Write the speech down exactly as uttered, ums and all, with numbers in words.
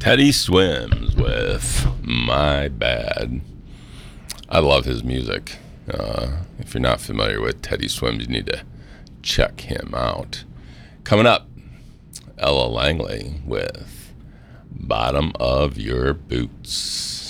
Teddy Swims with My Bad. I love his music. Uh, if you're not familiar with Teddy Swims, you need to check him out. Coming up, Ella Langley with Bottom of Your Boots.